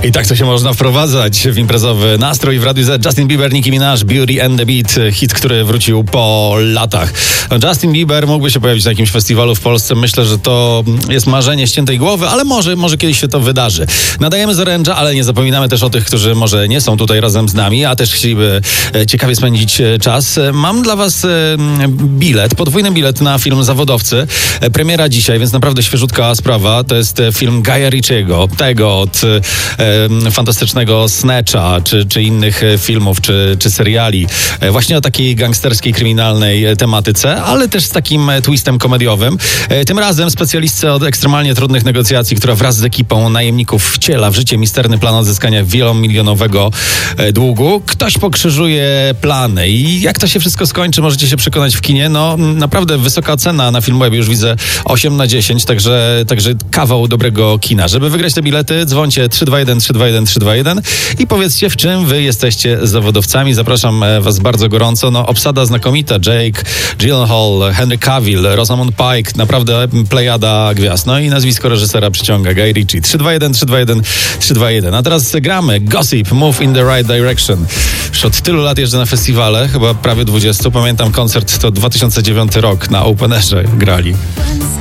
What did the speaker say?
I tak to się można wprowadzać w imprezowy nastrój w Radiu Z. Justin Bieber, Nicki Minaj, Beauty and the Beat, hit, który wrócił po latach. Justin Bieber mógłby się pojawić na jakimś festiwalu w Polsce. Myślę, że to jest marzenie ściętej głowy, ale może kiedyś się to wydarzy. Nadajemy z Orange'a, ale nie zapominamy też o tych, którzy może nie są tutaj razem z nami, a też chcieliby ciekawie spędzić czas. Mam dla was bilet, podwójny bilet na film Zawodowcy. Premiera dzisiaj, więc naprawdę świeżutka sprawa. To jest film Guya Ritchiego, tego od fantastycznego Snatcha, czy innych filmów, czy seriali. Właśnie o takiej gangsterskiej, kryminalnej tematyce, ale też z takim twistem komediowym. Tym razem specjalistce od ekstremalnie trudnych negocjacji, która wraz z ekipą najemników wciela w życie misterny plan odzyskania wielomilionowego długu. Ktoś pokrzyżuje plany i jak to się wszystko skończy, możecie się przekonać w kinie. No naprawdę wysoka cena na Filmwebie, już widzę 8/10, także kawał dobrego kina. Żeby wygrać te bilety, dzwońcie 321 321 321 i powiedzcie, w czym wy jesteście zawodowcami. Zapraszam was bardzo gorąco. No, obsada znakomita. Jake Gyllenhaal, Henry Cavill, Rosamund Pike, naprawdę plejada gwiazd. No i nazwisko reżysera przyciąga, Guy Ritchie. 321 321 321. A teraz gramy Gossip, Move in the Right Direction. Już od tylu lat jeżdżę na festiwale, chyba prawie 20. Pamiętam koncert, to 2009 rok, na Open Airze grali.